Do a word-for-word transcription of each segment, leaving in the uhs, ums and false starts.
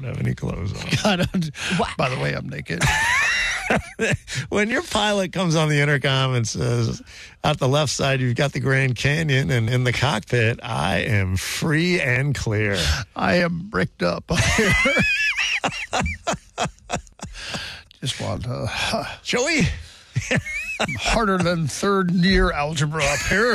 have any clothes on. God, by the way, I'm naked. When your pilot comes on the intercom and says, out the left side, you've got the Grand Canyon, and in the cockpit, I am free and clear. I am bricked up up here. Just want to... Uh, Joey? I'm harder than third year algebra up here.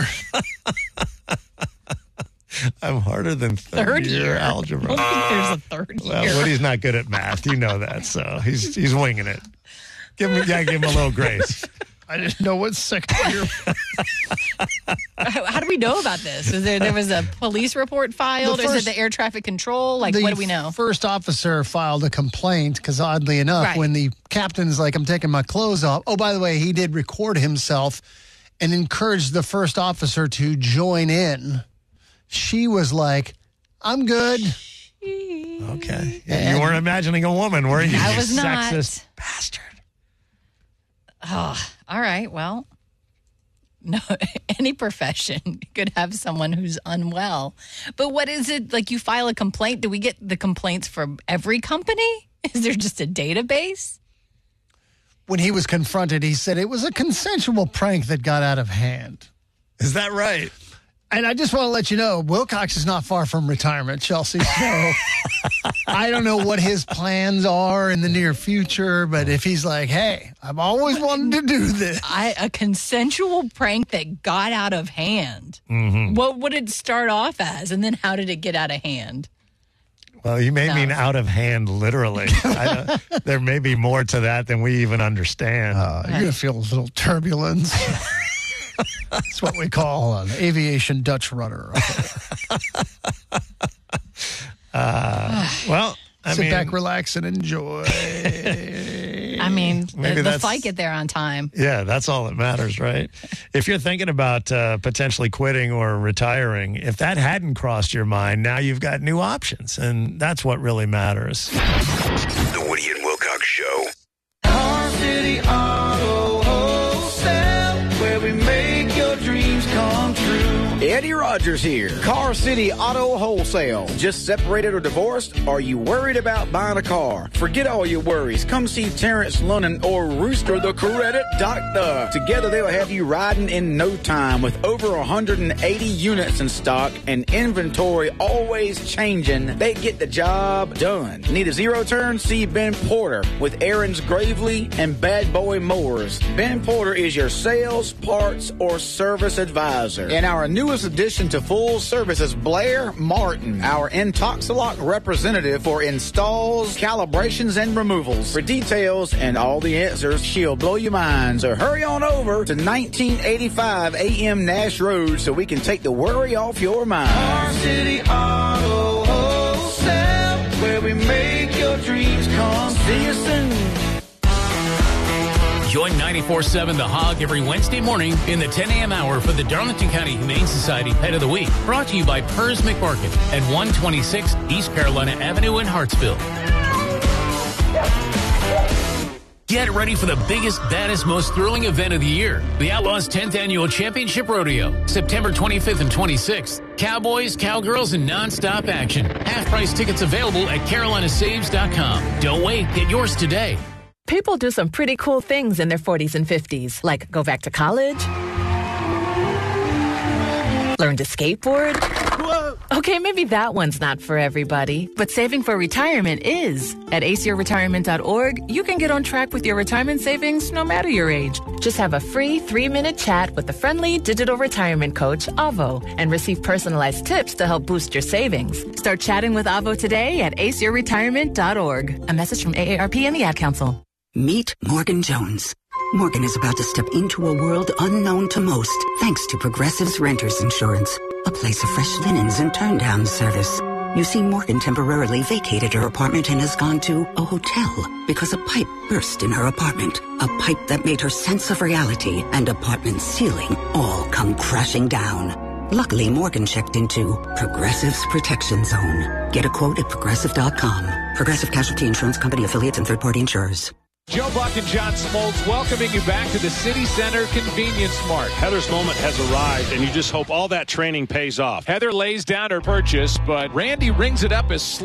I'm harder than third, third year, year algebra. I don't think there's a third year. Well, Woody's not good at math. You know that, so he's he's winging it. Give him, yeah, give him a little grace. I didn't know what second year. How, how do we know about this? Is there there was a police report filed? The Or is first- it the air traffic control? Like, the what do we know? First officer filed a complaint because, oddly enough, Right. when the captain's like, I'm taking my clothes off. Oh, by the way, he did record himself and encouraged the first officer to join in. She was like, I'm good. Okay. Yeah, you weren't imagining a woman, were you? I you was not. Sexist bastard. Oh, all right. Well, no, any profession could have someone who's unwell. But what is it? Like, you file a complaint. Do we get the complaints from every company? Is there just a database? When he was confronted, he said it was a consensual prank that got out of hand. Is that right? And I just want to let you know, Wilcox is not far from retirement, Chelsea. So I don't know what his plans are in the near future, but if he's like, hey, I've always wanted to do this. I, a consensual prank that got out of hand. Mm-hmm. What would it start off as? And then how did it get out of hand? Well, you may No. mean out of hand, literally. I, uh, there may be more to that than we even understand. Uh, you're going to feel a little turbulence. That's what we call an aviation Dutch rudder. uh, well, I Sit mean, back, relax, and enjoy. I mean, Maybe the, the that's- flight get there on time. yeah, that's all that matters, right? If you're thinking about uh, potentially quitting or retiring, if that hadn't crossed your mind, now you've got new options, and that's what really matters. The Woody and Wilcox Show. Car City Auto Wholesale, where we make your dreams come true. Eddie Rogers here. Car City Auto Wholesale. Just separated or divorced? Are you worried about buying a car? Forget all your worries. Come see Terrence Lunnan or Rooster the Credit Doctor. Together they'll have you riding in no time with over one hundred eighty units in stock and inventory always changing. They get the job done. Need a zero turn? See Ben Porter with Aaron's Gravely and Bad Boy Mowers. Ben Porter is your sales, parts, or service advisor. And our newest addition to full service is Blair Martin, our Intoxilock representative for installs, calibrations, and removals. For details and all the answers, she'll blow your mind. So hurry on over to nineteen eighty-five A M Nash Road so we can take the worry off your mind. Car City Auto Wholesale, where we make your dreams come. See you soon. Join ninety-four seven The Hog every Wednesday morning in the ten a.m. hour for the Darlington County Humane Society Pet of the Week. Brought to you by Pers McMarket at one twenty-six East Carolina Avenue in Hartsville. Get ready for the biggest, baddest, most thrilling event of the year. The Outlaws tenth Annual Championship Rodeo. September twenty-fifth and twenty-sixth. Cowboys, cowgirls, and nonstop action. Half-price tickets available at carolina saves dot com. Don't wait. Get yours today. People do some pretty cool things in their forties and fifties, like go back to college, learn to skateboard. Whoa. Okay, maybe that one's not for everybody, but saving for retirement is. At ace your retirement dot org, you can get on track with your retirement savings no matter your age. Just have a free three-minute chat with the friendly digital retirement coach, Avo, and receive personalized tips to help boost your savings. Start chatting with Avo today at ace your retirement dot org. A message from A A R P and the Ad Council. Meet Morgan Jones. Morgan is about to step into a world unknown to most, thanks to Progressive's Renters Insurance, a place of fresh linens and turn-down service. You see, Morgan temporarily vacated her apartment and has gone to a hotel because a pipe burst in her apartment. A pipe that made her sense of reality and apartment ceiling all come crashing down. Luckily, Morgan checked into Progressive's Protection Zone. Get a quote at progressive dot com. Progressive Casualty Insurance Company affiliates and third-party insurers. Joe Buck and John Smoltz welcoming you back to the City Center Convenience Mart. Heather's moment has arrived, and you just hope all that training pays off. Heather lays down her purchase, but Randy rings it up as